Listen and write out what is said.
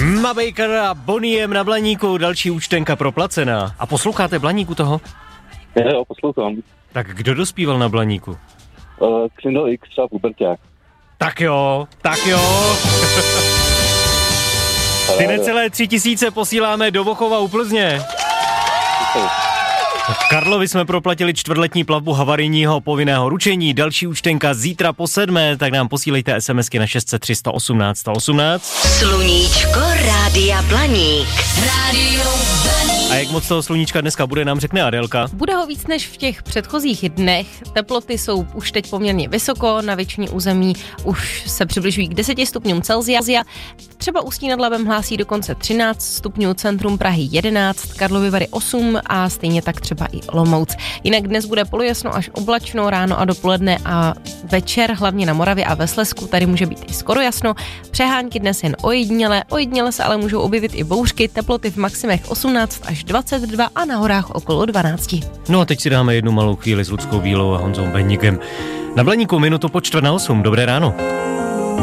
Ma Baker a Bonnie M na Blaníku, další účtenka proplacená. A posloucháte Blaníku toho? Jo, poslouchám. Tak kdo dospíval na Blaníku? Křindel X, třeba Puberťák. Tak jo. Ty necelé 3000 posíláme do Bochova u Plzně. V Karlovi jsme proplatili čtvrtletní plavbu havarijního povinného ručení, další účtenka zítra po 7, tak nám posílejte SMSky na 600 318 118. Sluníčko Rádia Blaník. Rádio Blaník. A jak moc toho sluníčka dneska bude, nám řekne Adélka. Bude ho víc než v těch předchozích dnech. Teploty jsou už teď poměrně vysoko, na většině území už se přibližují k 10 stupňům Celsia. Třeba Ústí nad Labem hlásí dokonce 13 stupňů, centrum Prahy 11, Karlovy Vary 8 a stejně tak třeba i Olomouc. Jinak dnes bude polojasno až oblačno ráno a dopoledne a večer, hlavně na Moravě a ve Slezsku, tady může být i skoro jasno. Přehánky dnes jen ojediněle se ale můžou objevit i bouřky, teploty v maximech 18 až 22 a na horách okolo 12. No a teď si dáme jednu malou chvíli s Ludskou Bílou a Honzou Beníkem. Na Blaníku minutu po 7:45. Dobré ráno.